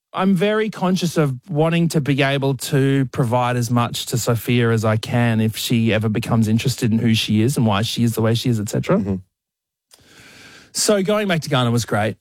I'm very conscious of wanting to be able to provide as much to Sophia as I can if she ever becomes interested in who she is and why she is the way she is, etc. Mm-hmm. So going back to Ghana was great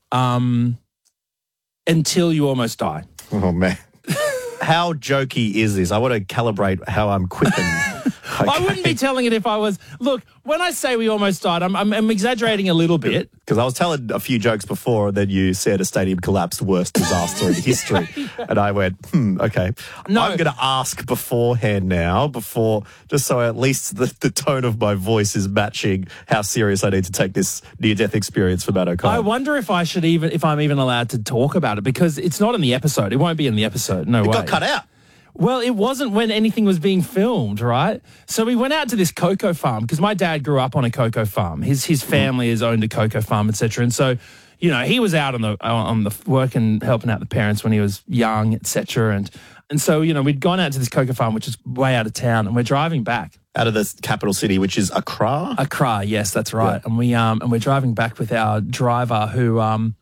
until you almost die. Oh, man. How jokey is this? I want to calibrate how I'm quipping. Okay. I wouldn't be telling it if I was... Look, when I say we almost died, I'm exaggerating a little bit. Because I was telling a few jokes before, and then you said a stadium collapse, worst disaster in history. And I went, okay. No. I'm going to ask beforehand now, just so at least the tone of my voice is matching how serious I need to take this near-death experience for Matt O'Kine. I wonder if I'm even allowed to talk about it, because it's not in the episode. It won't be in the episode. No way. It got cut out. Well, it wasn't when anything was being filmed, right? So we went out to this cocoa farm because my dad grew up on a cocoa farm. His family has owned a cocoa farm, etc. And so, he was out on the work and helping out the parents when he was young, etc. And so, we'd gone out to this cocoa farm, which is way out of town, and we're driving back. Out of the capital city, which is Accra? Accra, yes, that's right. Yeah. And we're driving back with our driver who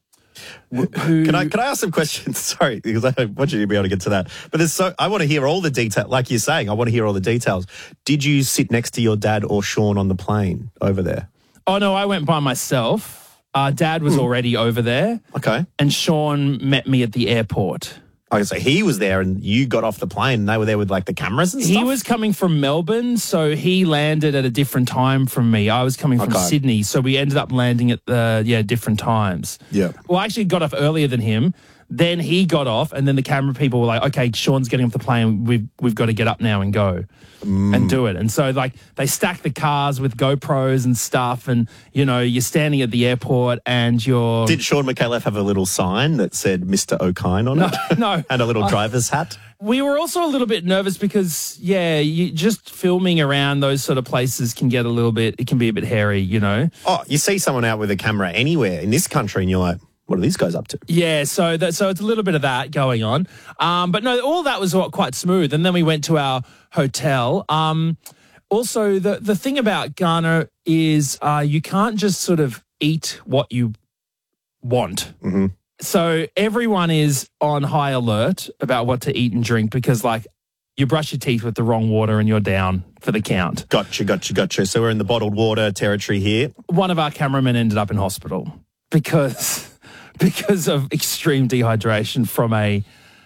Can I ask some questions? Sorry, because I want you to be able to get to that. But I want to hear all the detail. Like you're saying, I want to hear all the details. Did you sit next to your dad or Sean on the plane over there? Oh, no, I went by myself. Dad was already over there. Okay. And Sean met me at the airport. Okay, so he was there and you got off the plane and they were there with like the cameras and stuff? He was coming from Melbourne, so he landed at a different time from me. I was coming from Sydney, so we ended up landing at different times. Yeah. Well, I actually got off earlier than him. Then he got off, and then the camera people were like, okay, Sean's getting off the plane. We've got to get up now and go and do it. And so, they stack the cars with GoPros and stuff, and, you're standing at the airport and you're... Did Sean McAuliffe have a little sign that said Mr. O'Kine on it? No. And a little driver's hat? We were also a little bit nervous because, you just filming around those sort of places can be a bit hairy, Oh, you see someone out with a camera anywhere in this country and you're like, what are these guys up to? Yeah, so it's a little bit of that going on. But no, all that was quite smooth. And then we went to our hotel. Also, the thing about Ghana is you can't just sort of eat what you want. Mm-hmm. So everyone is on high alert about what to eat and drink because, you brush your teeth with the wrong water and you're down for the count. Gotcha. So we're in the bottled water territory here. One of our cameramen ended up in hospital because of extreme dehydration from a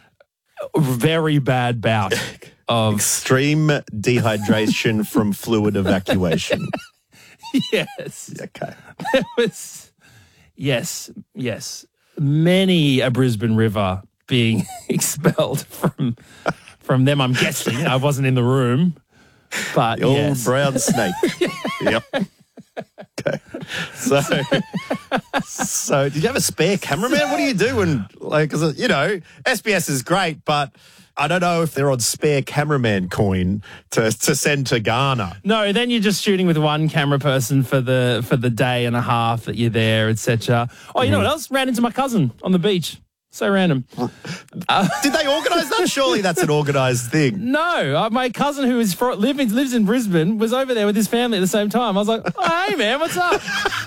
very bad bout of... Extreme dehydration from fluid evacuation. Yes. Okay. There was... Yes. Many a Brisbane river being expelled from them, I'm guessing. I wasn't in the room, but the old brown snake. Yep. Okay. So did you have a spare cameraman? What do you do when, because, SBS is great, but I don't know if they're on spare cameraman coin to send to Ghana. No, then you're just shooting with one camera person for the day and a half that you're there, etc. Oh, you know what else? Ran into my cousin on the beach. So random. Did they organise that? Surely that's an organised thing. No, my cousin who lives in Brisbane was over there with his family at the same time. I was like, oh, hey, man, what's up?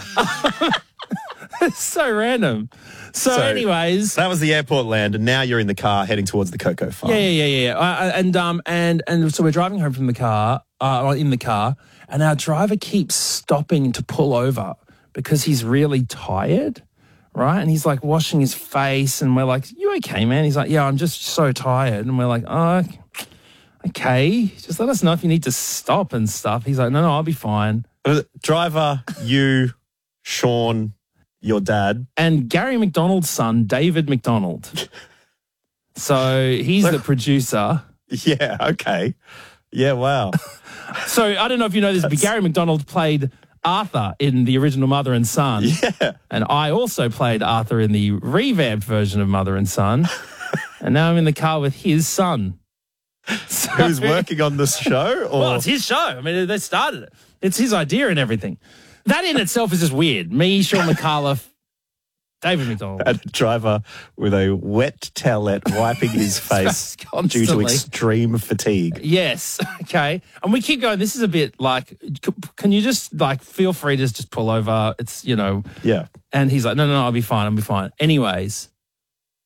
It's so random. So anyways... That was the airport land, and now you're in the car heading towards the cocoa farm. Yeah. And so we're driving home from the car, in the car, and our driver keeps stopping to pull over because he's really tired. Right? And he's washing his face and we're like, you okay, man? He's like, yeah, I'm just so tired. And we're like, oh, okay. Just let us know if you need to stop and stuff. He's like, no, I'll be fine. Driver, you, Sean, your dad. And Gary McDonald's son, David McDonald. So he's the producer. Yeah, okay. Yeah, wow. So I don't know if you know this, but Gary McDonald played Arthur in the original Mother and Son. Yeah. And I also played Arthur in the revamped version of Mother and Son. And now I'm in the car with his son. So, who's working on this show? Or? Well, it's his show. I mean, they started it. It's his idea and everything. That in itself is just weird. Me, Sean McAuliffe, David McDonald. And a driver with a wet towelette wiping his face due to extreme fatigue. Yes. Okay. And we keep going. This is a bit can you just feel free to just pull over? It's, Yeah. And he's like, no, I'll be fine. Anyways,